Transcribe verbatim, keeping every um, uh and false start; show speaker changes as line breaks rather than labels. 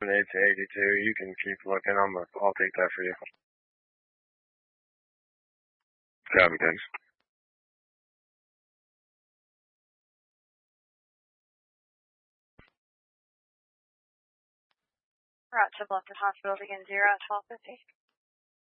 eight to eighty-two. You can keep looking. I'm a, I'll take that for you. Copy, thanks.
Route to Bluffton Hospital, begin zero at twelve fifty.